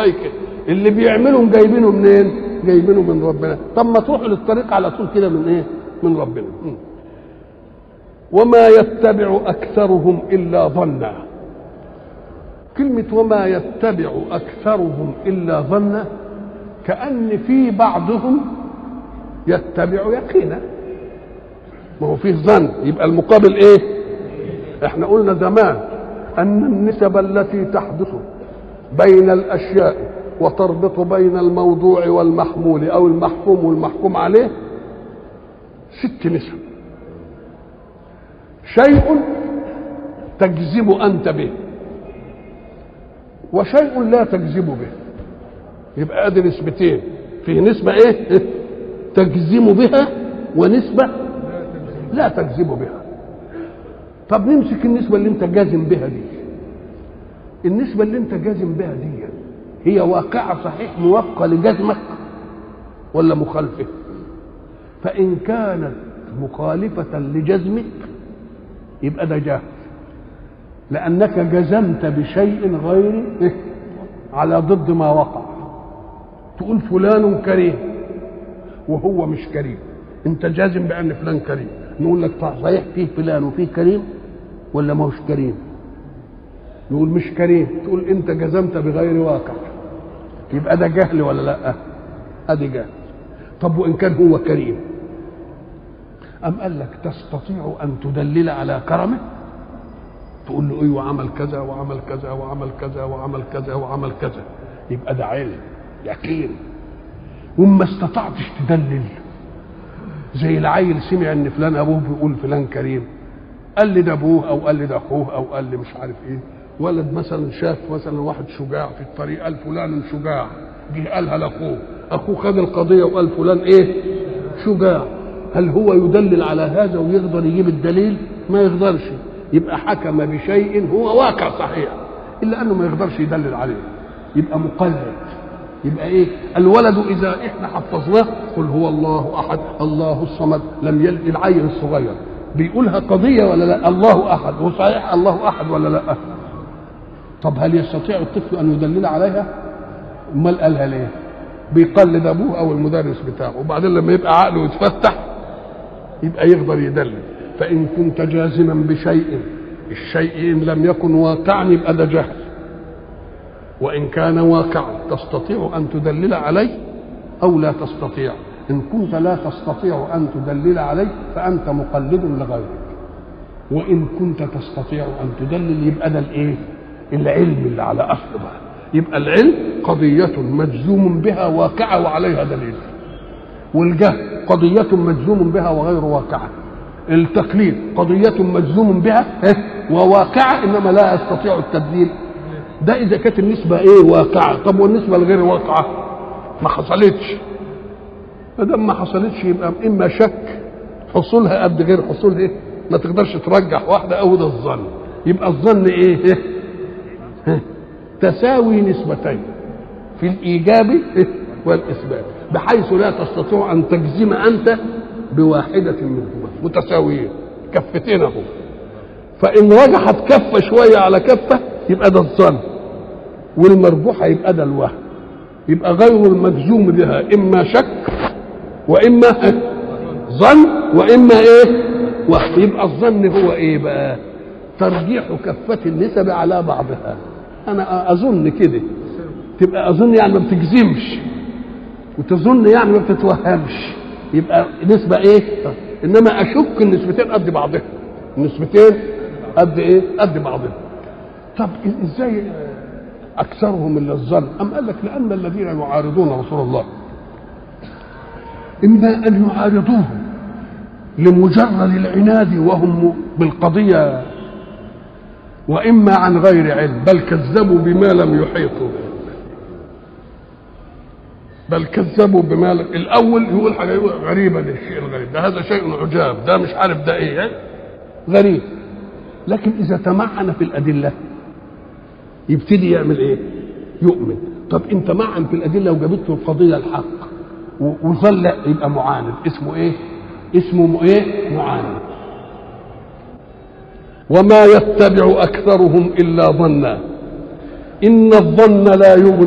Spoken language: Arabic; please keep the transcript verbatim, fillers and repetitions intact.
الملائكه اللي بيعملوا جايبينه منين؟ جايبينه من ربنا. طب ما تروحوا للطريق على طول كده من ايه؟ من ربنا. وما يتبع اكثرهم الا ظنا. كلمه وما يتبع اكثرهم الا ظنا كأن في بعضهم يتبع يقينا. ما هو فيه ظن، يبقى المقابل ايه؟ احنا قلنا زمان ان النسب التي تحدث بين الاشياء وتربط بين الموضوع والمحمول او المحكوم والمحكوم عليه ست نسب. شيء تجزم انت به وشيء لا تجزم به، يبقى ادي نسبتين. في نسبه ايه؟ تجزم بها ونسبه لا تجزم بها. طب نمسك النسبه اللي انت جازم بها دي. النسبه اللي انت جازم بها دي هي واقعه صحيح موافقه لجزمك ولا مخالفه؟ فان كانت مخالفه لجزمك يبقى ده جهل، لانك جزمت بشيء غير على ضد ما وقع. تقول فلان كريم وهو مش كريم، انت جازم بان فلان كريم. نقول لك صحيح فيه فلان وفيه كريم ولا ما هوش كريم؟ نقول مش كريم. تقول انت جزمت بغير واقع، يبقى ده جهل ولا لا؟ ادي جهل. طب وان كان هو كريم، ام قال لك تستطيع ان تدلل على كرمه؟ تقول له ايوه عمل كذا وعمل كذا وعمل كذا وعمل كذا وعمل كذا، يبقى ده علم يقين. وما استطعتش تدلل، زي العيل سمع ان فلان ابوه بيقول فلان كريم، قال لي ده ابوه او قال لي ده اخوه او قال لي مش عارف ايه. ولد مثلا شاف مثلا واحد شجاع في الطريق قال فلان شجاع، جه قالها لاخوه، اخوه خد القضيه وقال فلان ايه؟ شجاع. هل هو يدلل على هذا ويقدر يجيب الدليل؟ ما يقدرش. يبقى حكم بشيء هو واقع صحيح الا انه ما يقدرش يدلل عليه، يبقى مقلد. يبقى ايه؟ الولد اذا احنا حفظناه قل هو الله احد الله الصمد لم يلد، العيل الصغير بيقولها قضيه ولا لا؟ الله احد، وصحيح الله احد ولا لا؟ طب هل يستطيع الطفل ان يدلل عليها؟ امال قالها ليه؟ بيقلد ابوه او المدرس بتاعه، وبعدين لما يبقى عقله يتفتح يبقى يقدر يدلل. فان كنت جازما بشيء الشيء ان لم يكن واقعا يبقى ده جهل، وان كان واقعا تستطيع ان تدلل عليه او لا تستطيع. ان كنت لا تستطيع ان تدلل عليه فانت مقلد لغيرك، وان كنت تستطيع ان تدلل يبقى ده الايه؟ العلم اللي على اصله بقى. يبقى العلم قضيه مجزوم بها واقعه وعليها دليل، والجهل قضيه مجزوم بها وغير واقعه. التقليد قضيه مجزوم بها وواقعه انما لا يستطيع التدليل. ده اذا كانت النسبه ايه؟ واقعه. طب والنسبه الغير واقعه ما حصلتش. ما دام ما حصلتش يبقى اما شك حصولها قد غير حصولها ايه؟ ما تقدرش ترجح واحده او ده الظن. يبقى الظن ايه؟ إيه؟ تساوي نسبتين في الايجاب والاثبات، بحيث لا تستطيع ان تجزم انت بواحده منهما، متساويين كفتين اهو. فان رجحت كفه شويه على كفه يبقى ده الظن، والمرجوحه يبقى ده الوهم. يبقى غير المجزوم بها اما شك واما ظن واما ايه؟ وهم. يبقى الظن هو ايه بقى؟ ترجيح كفه النسب على بعضها. انا اظن كده، تبقى اظن يعني ما بتجزمش، وتظن يعني ما بتتوهمش، يبقى نسبه ايه؟ انما اشك النسبتين قد بعضها، النسبتين قد ايه؟ قد بعضها. طب ازاي اكثرهم الا الظن؟ ام قال لك لان الذين يعارضون رسول الله اما ان يعارضوه لمجرد العناد وهم بالقضيه، واما عن غير علم، بل كذبوا بما لم يحيطوا به. بل كذبوا بما لم... الاول يقول حاجه يقول غريبه للشيء الغريب ده، هذا شيء عجاب، ده مش عارف ده ايه غريب. لكن اذا تمعن في الادله يبتدي يعمل ايه؟ يؤمن. طب انت معن في الادله وجابت له القضيه الحق وظل يبقى معاند، اسمه ايه؟ اسمه ايه؟ معاند. وما يتبع اكثرهم الا ظنا ان الظن لا يغني